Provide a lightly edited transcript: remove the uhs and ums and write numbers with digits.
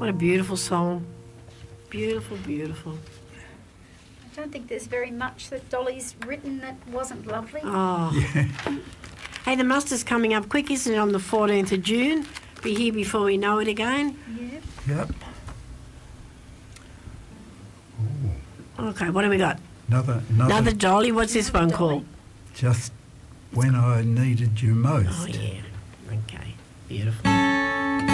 What a beautiful song. Beautiful, beautiful. I don't think there's very much that Dolly's written that wasn't lovely. Oh. Yeah. Hey, the muster's coming up quick, isn't it, on the 14th of June? Be here before we know it again. Yeah. Yep. Ooh. Okay, what do we got? Another Dolly. What's this one Dolly. called? Just when I needed you most. Oh, yeah. Okay. Beautiful.